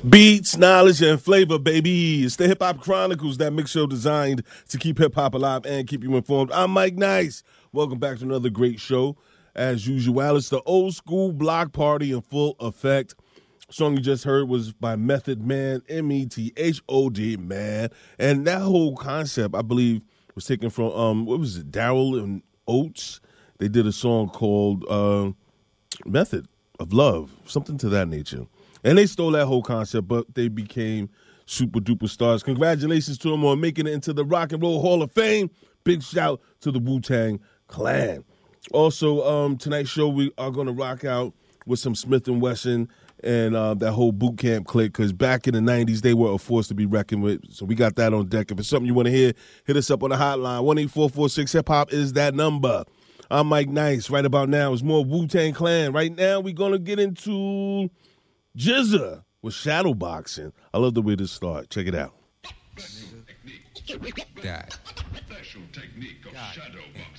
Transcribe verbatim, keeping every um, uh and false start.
Beats, knowledge, and flavor, baby. It's the Hip Hop Chronicles, that mix show designed to keep hip hop alive and keep you informed. I'm Mike Nice. Welcome back to another great show. As usual, it's the old school block party in full effect. The song you just heard was by Method Man, M E T H O D, man. And that whole concept, I believe, was taken from, um, what was it, Daryl and Oates. They did a song called uh, Method of Love, something to that nature. And they stole that whole concept, but they became super duper stars. Congratulations to them on making it into the Rock and Roll Hall of Fame. Big shout to the Wu-Tang Clan. Also, um, tonight's show, we are going to rock out with some Smith and Wesson and uh, that whole boot camp clique, because back in the nineties, they were a force to be reckoned with. So we got that on deck. If it's something you want to hear, hit us up on the hotline. one eight four four six hip hop is that number. I'm Mike Nice. Right about now, it's more Wu-Tang Clan. Right now, we're going to get into G Z A with shadowboxing. I love the way this starts. Check it out. That. Special technique of shadowboxing.